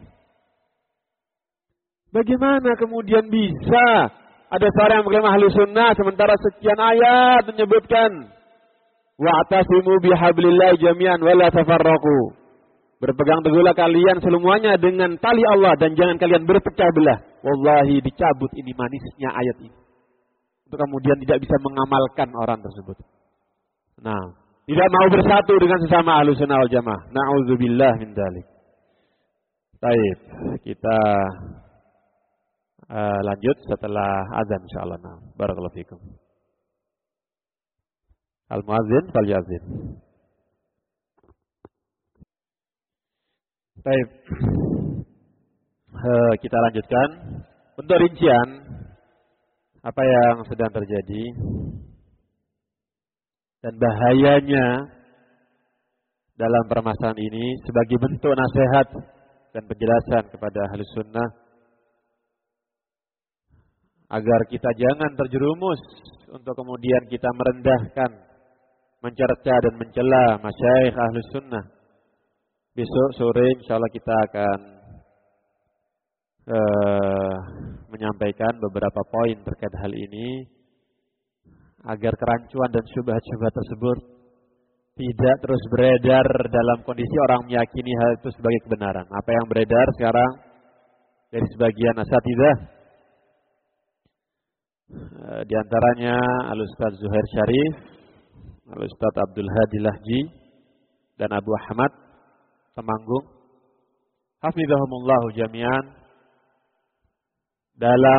Bagaimana kemudian bisa ada seorang yang mengklaim ahli sunnah sementara sekian ayat menyebutkan wa'tasimu bihablillahi jami'an wa la tafarraqu. Berpegang teguhlah kalian semuanya dengan tali Allah dan jangan kalian berpecah belah. Wallahi dicabut ini manisnya ayat ini. Untuk kemudian tidak bisa mengamalkan orang tersebut. Nah, tidak mau bersatu dengan sesama ahlu sunnah wal jamaah. Na'udzubillah min dzalik. Baik, kita uh, lanjut setelah azan insyaallah. Nah, barakallahu fikum. Al-muazzin fal yazin. Baik. Uh, kita lanjutkan untuk rincian apa yang sedang terjadi dan bahayanya dalam permasalahan ini sebagai bentuk nasihat dan penjelasan kepada ahli sunnah agar kita jangan terjerumus untuk kemudian kita merendahkan, mencerca dan mencela masyayikh ahli sunnah. Besok sore insyaallah kita akan uh, menyampaikan beberapa poin terkait hal ini agar kerancuan dan syubhat-syubhat tersebut tidak terus beredar dalam kondisi orang meyakini hal itu sebagai kebenaran. Apa yang beredar sekarang dari sebagian asatidzah, uh, di antaranya Al-Ustaz Zuhair Syarif, Al-Ustaz Abdul Hadi Lahji, dan Abu Ahmad Temanggung, hafizahumullahu jami'an, dalam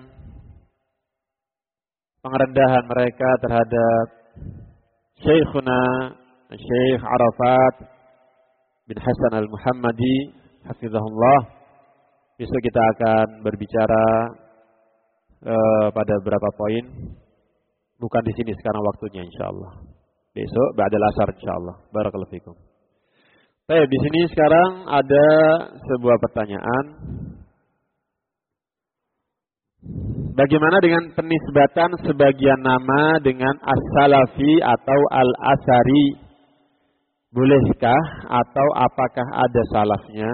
pengerendahan mereka terhadap Syekhuna Syekh Arafat bin Hasan Al-Muhammadi hafizahullah. Besok kita akan berbicara uh, pada beberapa poin. Bukan di sini sekarang waktunya insyaallah. Besok ba'dal asar insyaallah. Barakallahu fikum. Baik, di sini sekarang ada sebuah pertanyaan. Bagaimana dengan penisbatan sebagian nama dengan as-salafi atau al-asari? Bolehkah atau apakah ada salafnya?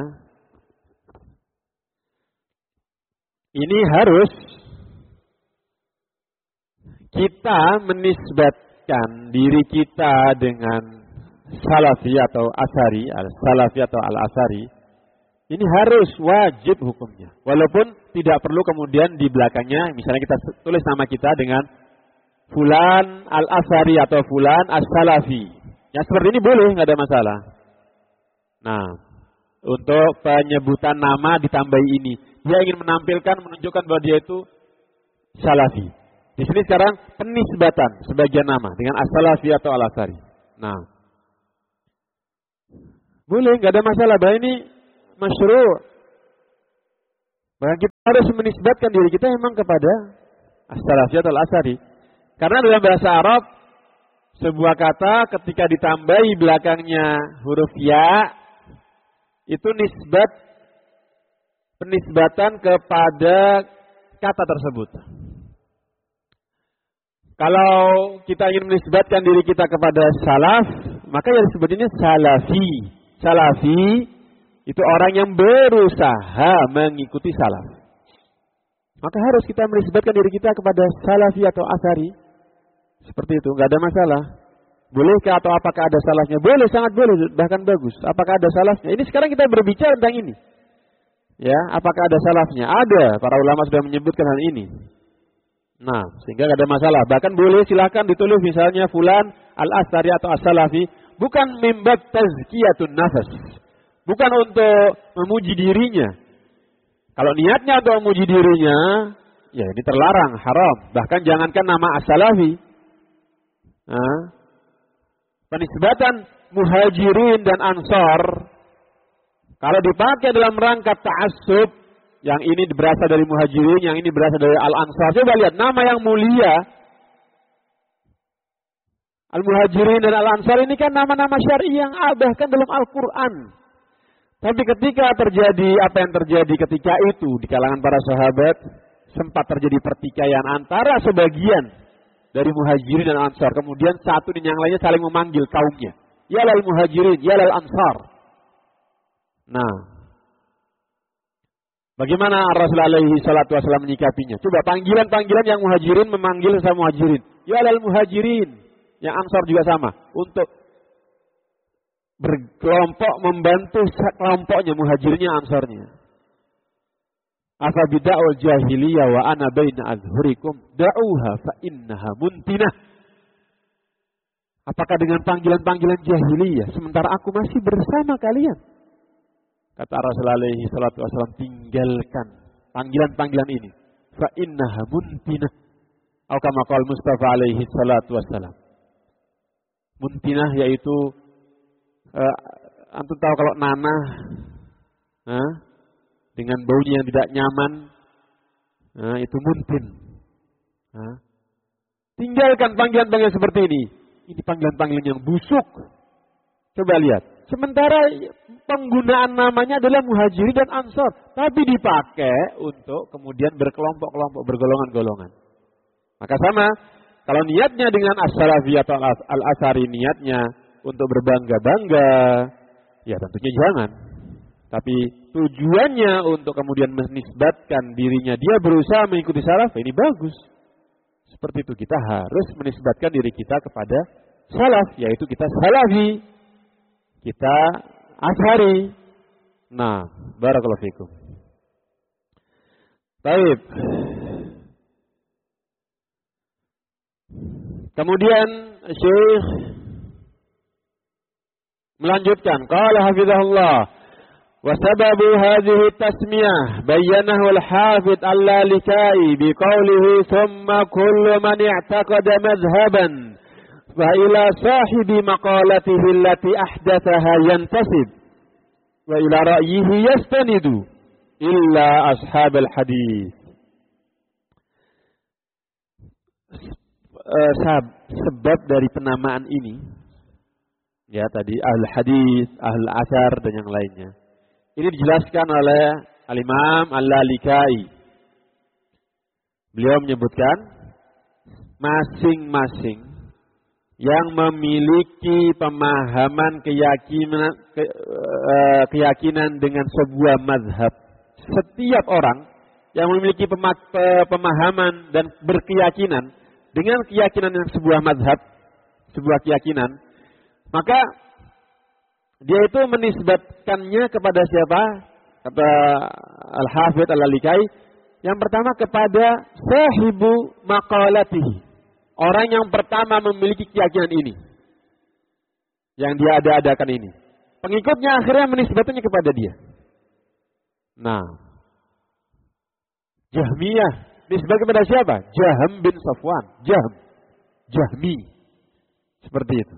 Ini harus kita menisbatkan diri kita dengan salafi atau asari, al-salafi atau al-asari. Ini harus wajib hukumnya. Walaupun tidak perlu kemudian di belakangnya, misalnya kita tulis nama kita dengan Fulan al-Asari atau Fulan as-Salafi. Ya seperti ini boleh, nggak ada masalah. Nah, untuk penyebutan nama ditambahi ini. Dia ingin menampilkan, menunjukkan bahwa dia itu Salafi. Di sini sekarang penisbatan sebagian nama dengan as-salafi atau al-atsari. Nah, boleh, nggak ada masalah. Bahwa ini masyru'. Bahkan kita harus menisbatkan diri kita memang kepada as-salafi atau al-atsari. Karena dalam bahasa Arab, sebuah kata ketika ditambahi belakangnya huruf ya, itu nisbat, penisbatan kepada kata tersebut. Kalau kita ingin menisbatkan diri kita kepada salaf, maka yang disebutnya salafi. Salafi itu orang yang berusaha mengikuti salaf. Maka harus kita menisbatkan diri kita kepada salafi atau atsari. Seperti itu, nggak ada masalah. Bolehkah atau apakah ada salafnya? Boleh, sangat boleh, bahkan bagus. Apakah ada salafnya? Ini sekarang kita berbicara tentang ini. Ya, apakah ada salafnya? Ada, para ulama sudah menyebutkan hal ini. Nah, sehingga nggak ada masalah. Bahkan boleh silakan ditulis misalnya fulan al-atsari atau as-salafi, bukan mimbat tazkiyatun nafas. Bukan untuk memuji dirinya. Kalau niatnya untuk memuji dirinya, ya ini terlarang, haram. Bahkan jangankan nama as-salafi. Nah, penisbatan muhajirin dan ansar, kalau dipakai dalam rangka ta'assub, yang ini berasal dari muhajirin, yang ini berasal dari al-ansar. Coba lihat, nama yang mulia, al-muhajirin dan al-ansar ini kan nama-nama syar'i yang bahkan dalam Al-Quran. Tapi ketika terjadi apa yang terjadi ketika itu di kalangan para sahabat, sempat terjadi pertikaian antara sebagian dari muhajirin dan ansar. Kemudian satu dan yang lainnya saling memanggil kaumnya. Ya lal muhajirin, ya lal ansar. Nah, bagaimana Rasulullah alaihi salatu wasallam menyikapinya? Coba panggilan-panggilan yang muhajirin memanggil sama muhajirin. Ya lal muhajirin. Yang ansar juga sama. Untuk berkelompok membantu kelompoknya, muhajirnya, ansarnya. Afa bida'ul jahiliyah wa ana baina azhurikum da'uha fa innaha muntinah. Apakah dengan panggilan-panggilan jahiliyah sementara aku masih bersama kalian? Kata Rasulullah alaihi salatu wasallam, tinggalkan panggilan-panggilan ini. Fa innaha muntinah. Atau kama qala Mustafa alaihi salatu wasallam. Muntinah yaitu uh, antum tahu kalau nanah, huh? dengan baunya yang tidak nyaman, nah, itu muntin. Nah, tinggalkan panggilan-panggilan seperti ini. Ini panggilan-panggilan yang busuk. Coba lihat. Sementara penggunaan namanya adalah muhajirin dan ansar, tapi dipakai untuk kemudian berkelompok-kelompok, bergolongan-golongan. Maka sama, kalau niatnya dengan as-salafi atau al-atsari, niatnya untuk berbangga-bangga, ya tentunya jangan. Tapi tujuannya untuk kemudian menisbatkan dirinya, dia berusaha mengikuti salaf, ini bagus. Seperti itu, kita harus menisbatkan diri kita kepada salaf, yaitu kita salafi, kita atsari. Nah, barakallahu fikum. Baik. Kemudian Syekh melanjutkan, qala hafizahullah, wa sababu hadhihi tasmiyah bayyanahu al-hafidh al-Lalikai biqaulihi thumma kullu man i'taqada madhhaban fa ila sahibi maqalatihi allati ahdathaha yantasib wa ila ra'yihi yastanidu illa ashab al-hadith. Sebab dari penamaan ini, ya tadi ahl hadis, ahl athar dan yang lainnya, ini dijelaskan oleh Al-Imam Al-Lalikai. Beliau menyebutkan masing-masing yang memiliki pemahaman keyakinan ke, uh, keyakinan dengan sebuah mazhab. Setiap orang yang memiliki pemahaman dan berkeyakinan dengan keyakinan yang sebuah mazhab, sebuah keyakinan, maka dia itu menisbatkannya kepada siapa? Kata Al-Hafidh Al-Lalikai, yang pertama kepada sahibu maqalatihi, orang yang pertama memiliki keyakinan ini, yang dia ada-adakan ini. Pengikutnya akhirnya menisbatkannya kepada dia. Nah, Jahmiyah Nisbah kepada siapa? Jahm bin Safwan. Jahm. Jahmi. Seperti itu.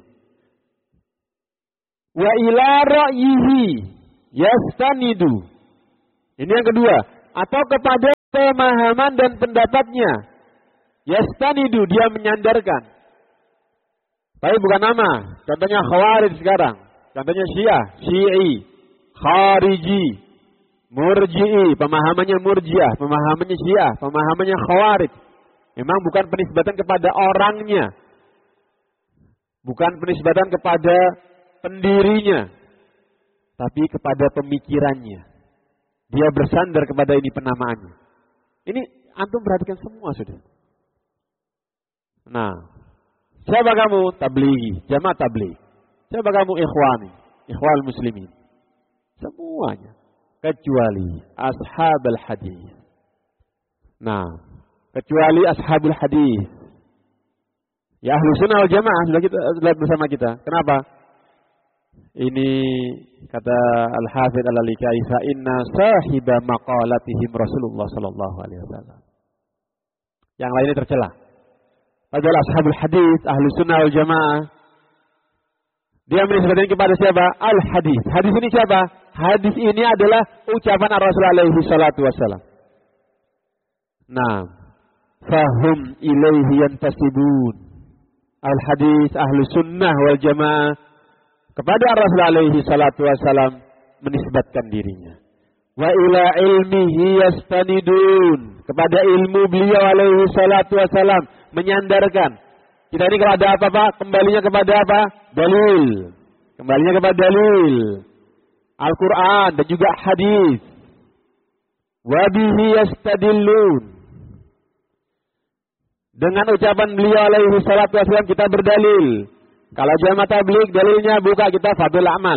Wa ila ra'yihi yastanidu. Ini yang kedua. Atau kepada pemahaman dan pendapatnya. Yastanidu, dia menyandarkan. Tapi bukan nama. Contohnya Khawarij sekarang. Contohnya Syiah, Syi'i, Khariji, Murji'i, pemahamannya Murji'ah, pemahamannya Syiah, pemahamannya Khawarij. Memang bukan penisbatan kepada orangnya. Bukan penisbatan kepada pendirinya. Tapi kepada pemikirannya. Dia bersandar kepada ini penamaannya. Ini antum perhatikan semua sudah. Nah, siapa kamu? Tablighi, jamaah tabligh. Siapa kamu? Ikhwani, ikhwal muslimin. Semuanya. Kecuali ashabul hadis. Nah, kecuali ashabul hadis. Ya ahlu sunnah wal jamaah sudah kita sudah bersama kita. Kenapa? Ini kata Al-Hafidz Al-Lalikai, fa inna sahiba maqalatihim Rasulullah sallallahu alaihi wasallam. Yang lainnya tercela. Padahal ashabul hadis, ahlu sunnah wal jamaah, dia menisbatkan kepada siapa? Al-hadis. Hadis ini siapa? Hadis ini adalah ucapan Rasul alaihi salatu wasallam. Nah, fahum ilaihi yantasibun. Al-hadis, ahlu sunnah wal jamaah, kepada Rasul alaihi salatu wasallam menisbatkan dirinya. Wa ila ilmihi yastanidun. Kepada ilmu beliau alaihi salatu wasallam menyandarkan. Kita ini kalau ada apa-apa, kembalinya kepada apa? Dalil. Kembalinya kepada dalil. Al-Quran dan juga hadis. Wa bihi yastadillun. Dengan ucapan beliau alaihi salatu wasallam kita berdalil. Kalau jamaah tabligh dalilnya buka kita fadhil amal.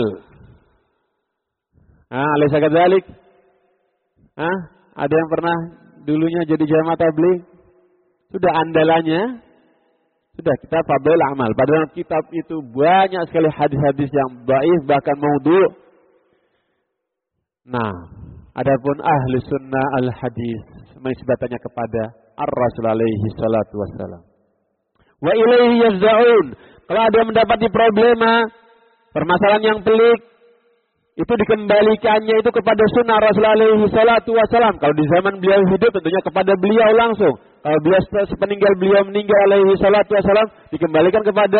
Ah, alaysa kadzalik? Ah, ada yang pernah dulunya jadi jamaah tabligh? Sudah andalannya sudah kita fadhil amal. Padahal kitab itu banyak sekali hadis-hadis yang dhaif bahkan maudhu'. Nah, adapun ahli sunnah al-hadis menisbatannya kepada ar-Rasul alaihi salatu wassalam. Wa ilaihi yafza'un. Kalau ada mendapati problema, permasalahan yang pelik, itu dikembalikannya itu kepada sunnah Rasul alaihi salatu wassalam. Kalau di zaman beliau hidup tentunya kepada beliau langsung. Kalau beliau sepeninggal beliau meninggal alaihi salatu wassalam, dikembalikan kepada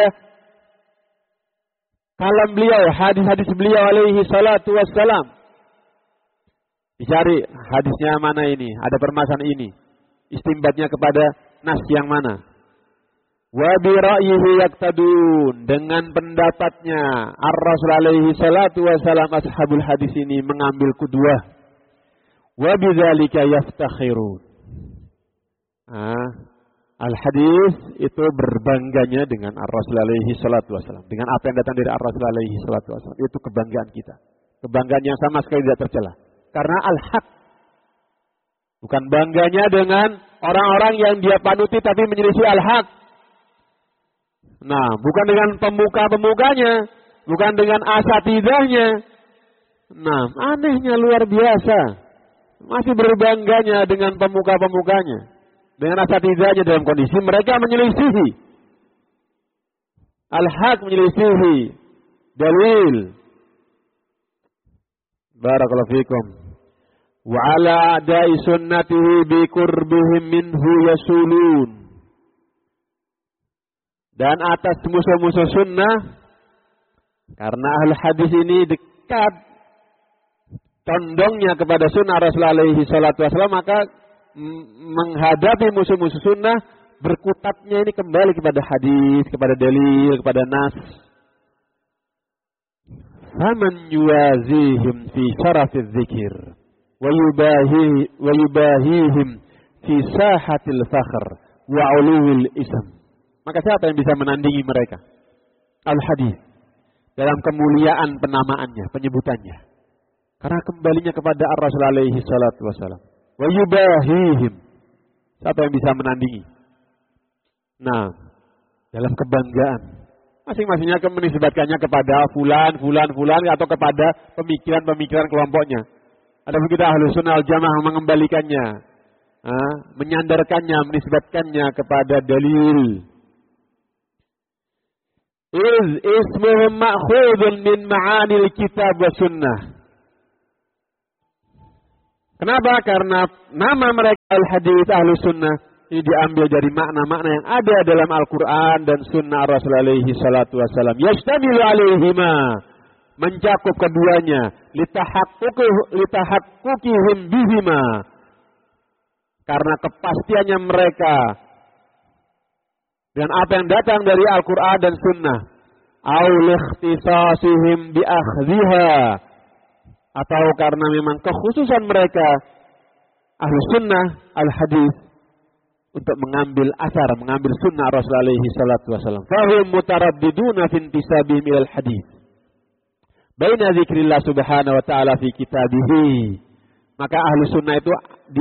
kalam beliau, hadis-hadis beliau alaihi salatu wassalam. Dicari hadisnya mana ini, ada permasalahan ini. Istimbatnya kepada nas yang mana. Wa bi ra'yihi yaktadun, dengan pendapatnya Ar-Rasul alaihi salatu wasallam ashabul hadis ini mengambil qudwah. Wa bidzalika yaftakhirun. Ah, al-hadis itu berbangganya dengan Ar-Rasul alaihi salatu wasallam, dengan apa yang datang dari Ar-Rasul alaihi salatu wasallam. Itu kebanggaan kita. Kebanggaan yang sama sekali tidak tercela. Karena al-haq. Bukan bangganya dengan orang-orang yang dia panuti tapi menyelisih al-haq. Nah, bukan dengan pemuka-pemukanya, bukan dengan asatidahnya. Nah, anehnya luar biasa. Masih berbangganya dengan pemuka-pemukanya, dengan asatidahnya dalam kondisi mereka menyelisihi al-haq, menyelisihi dalil. Barakallahu fikum. Wa ala a'da'i sunnatihi bi qurbihim minhu yasulun. Dan atas musuh-musuh sunnah, karena ahli hadis ini dekat condongnya kepada sunnah Rasulullah alaihi salatu wasallam, maka menghadapi musuh-musuh sunnah, berkutatnya ini kembali kepada hadis, kepada dalil, kepada nas. Faman yuwazihim fi syarafiz dzikir wa yubahi wa yubahihim fi sahatil fakhr wa uluwil ism. Maka siapa yang bisa menandingi mereka? Al-hadis. Dalam kemuliaan penamaannya, penyebutannya. Karena kembalinya kepada Ar-Rasul alaihi salatu wasallam. Wa yubahihim. Siapa yang bisa menandingi? Nah, dalam kebanggaan. Masing-masingnya menisbatkannya kepada fulan, fulan, fulan, atau kepada pemikiran-pemikiran kelompoknya. Adapun kita ahlu sunnah al jamaah mengembalikannya uh, menyandarkannya, menisbatkannya kepada dalil. Iz ismuhum ma'khudun min ma'anil kitab wa sunnah. Kenapa? Karena nama mereka al-hadits ahlu sunnah ini diambil dari makna-makna yang ada dalam Al-Quran dan sunnah Rasulullah alaihi salatu wassalam. Yashtamilu alaihima, mencakup keduanya, litahaqqukihim bihima, karena kepastiannya mereka dengan apa yang datang dari Al-Quran dan sunnah. Au likhtisasihim biakhdhiha, atau karena memang kekhususan mereka ahlu sunnah al-hadis untuk mengambil asar, mengambil sunnah Rasulullah alaihi salatu wasallam. Fahum mutaraddiduna fi intisabihim ilal hadis. Baina dzikrillah subhanahu wa ta'ala fi kitabihi. Maka ahlu sunnah itu